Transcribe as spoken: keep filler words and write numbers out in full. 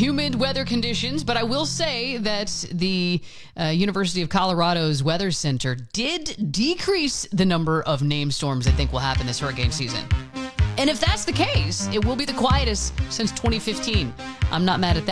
humid weather conditions, but I will say that the uh, University of Colorado's Weather Center did decrease the number of named storms they think will happen this hurricane season. And if that's the case, it will be the quietest since twenty fifteen. I'm not mad at that.